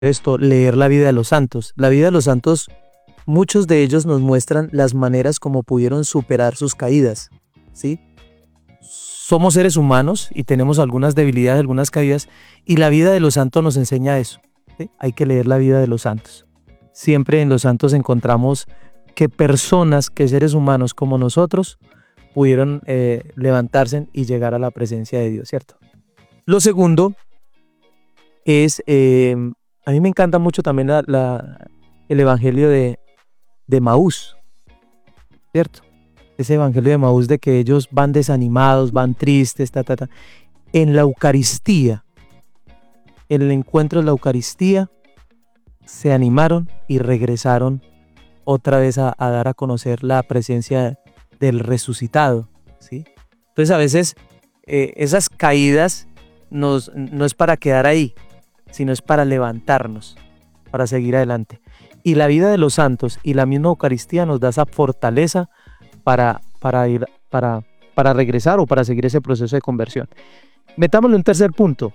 esto, leer la vida de los santos. La vida de los santos, muchos de ellos nos muestran las maneras como pudieron superar sus caídas, ¿sí? Somos seres humanos y tenemos algunas debilidades, algunas caídas, y la vida de los santos nos enseña eso, ¿sí? Hay que leer la vida de los santos. Siempre en los santos encontramos que personas, que seres humanos como nosotros, pudieron levantarse y llegar a la presencia de Dios, ¿cierto? Lo segundo es, a mí me encanta mucho también el evangelio de Maús, ¿cierto? Ese evangelio de Maús de que ellos van desanimados, van tristes, En la Eucaristía, en el encuentro de la Eucaristía, se animaron y regresaron otra vez a dar a conocer la presencia del resucitado, ¿sí? Entonces a veces esas caídas no es para quedar ahí, sino es para levantarnos, para seguir adelante. Y la vida de los santos y la misma Eucaristía nos da esa fortaleza para regresar o para seguir ese proceso de conversión. Metámoslo en un tercer punto.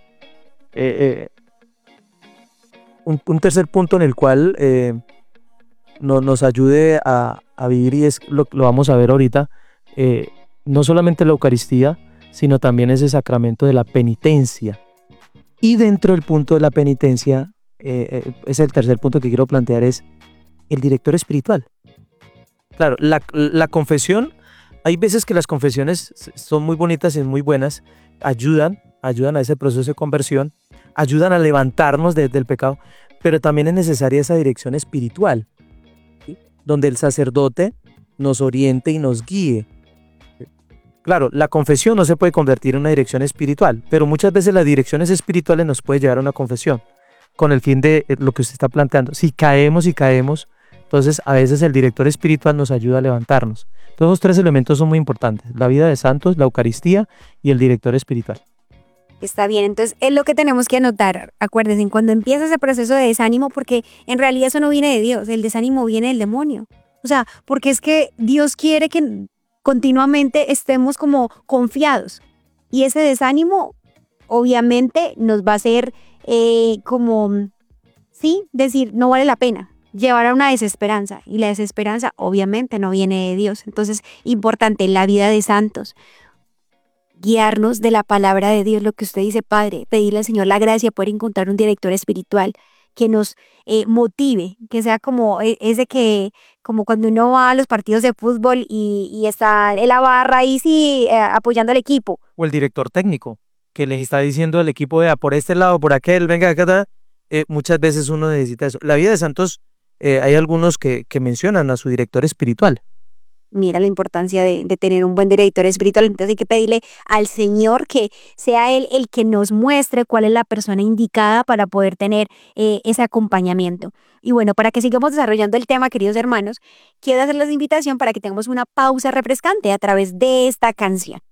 Un tercer punto en el cual nos ayude a vivir, y es lo vamos a ver ahorita, no solamente la Eucaristía, sino también ese sacramento de la penitencia. Y dentro del punto de la penitencia, es el tercer punto que quiero plantear, es el director espiritual. Claro, la confesión, hay veces que las confesiones son muy bonitas y muy buenas, ayudan a ese proceso de conversión, ayudan a levantarnos del pecado, pero también es necesaria esa dirección espiritual, ¿sí? Donde el sacerdote nos oriente y nos guíe. Claro, la confesión no se puede convertir en una dirección espiritual, pero muchas veces las direcciones espirituales nos pueden llevar a una confesión, con el fin de lo que usted está planteando. Si caemos, entonces a veces el director espiritual nos ayuda a levantarnos. Todos los tres elementos son muy importantes: la vida de santos, la Eucaristía y el director espiritual. Está bien, entonces es lo que tenemos que anotar. Acuérdense, cuando empieza ese proceso de desánimo, porque en realidad eso no viene de Dios, el desánimo viene del demonio. O sea, porque es que Dios quiere que continuamente estemos como confiados. Y ese desánimo obviamente nos va a hacer decir, no vale la pena, llevar a una desesperanza. Y la desesperanza obviamente no viene de Dios. Entonces, importante, la vida de santos. Guiarnos de la palabra de Dios, lo que usted dice, Padre, pedirle al Señor la gracia de poder encontrar un director espiritual que nos motive, que sea como ese que, como cuando uno va a los partidos de fútbol y está en la barra ahí sí apoyando al equipo. O el director técnico, que les está diciendo al equipo, vea, por este lado, por aquel, venga acá. Muchas veces uno necesita eso. La vida de santos, hay algunos que mencionan a su director espiritual. Mira la importancia de tener un buen director espiritual. Entonces hay que pedirle al Señor que sea Él el que nos muestre cuál es la persona indicada para poder tener ese acompañamiento. Y bueno, para que sigamos desarrollando el tema, queridos hermanos, quiero hacerles la invitación para que tengamos una pausa refrescante a través de esta canción.